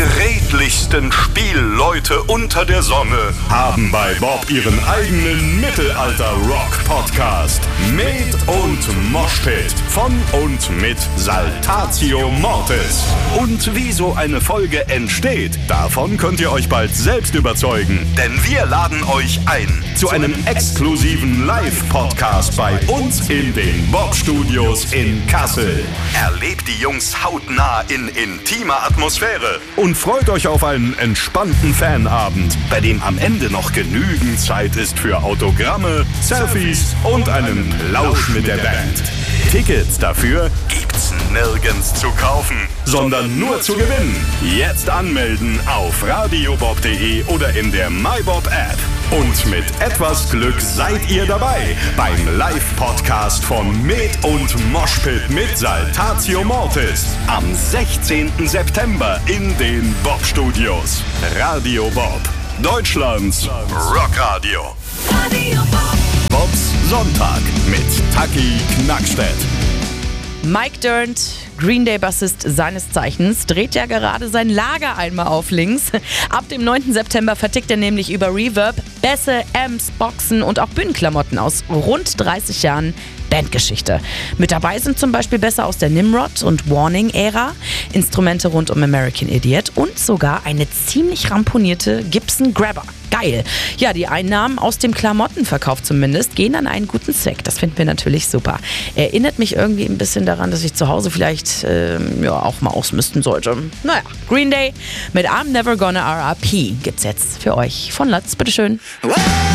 Die redlichsten Spielleute unter der Sonne haben bei Bob ihren eigenen Mittelalter-Rock-Podcast. Med und Moshpit von und mit Saltatio Mortis. Und wie so eine Folge entsteht, davon könnt ihr euch bald selbst überzeugen. Denn wir laden euch ein zu einem exklusiven Live-Podcast bei uns in den Bob-Studios in Kassel. Erlebt die Jungs hautnah in intimer Atmosphäre und freut euch auf einen entspannten Fanabend, bei dem am Ende noch genügend Zeit ist für Autogramme, Selfies und einen Plausch mit der Band. Tickets dafür gibt's nirgends zu kaufen, sondern nur zu gewinnen. Jetzt anmelden auf radiobob.de oder in der MyBob-App. Und mit etwas Glück seid ihr dabei beim Live-Podcast von Med und Moshpit mit Saltatio Mortis am 16. September in den Bob-Studios. Radio Bob, Deutschlands Rockradio. Radio Bob. Bobs Sonntag mit Taki Knackstedt. Mike Dirnt, Green Day-Bassist seines Zeichens, dreht ja gerade sein Lager einmal auf links. Ab dem 9. September vertickt er nämlich über Reverb Bässe, Amps, Boxen und auch Bühnenklamotten aus rund 30 Jahren Bandgeschichte. Mit dabei sind zum Beispiel Bässe aus der Nimrod- und Warning-Ära, Instrumente rund um American Idiot und sogar eine ziemlich ramponierte Gibson Grabber. Geil. Ja, die Einnahmen aus dem Klamottenverkauf zumindest gehen an einen guten Zweck. Das finden wir natürlich super. Erinnert mich irgendwie ein bisschen daran, dass ich zu Hause vielleicht auch mal ausmisten sollte. Naja, Green Day mit I'm Never Gonna RIP gibt's jetzt für euch von Lutz. Bitteschön.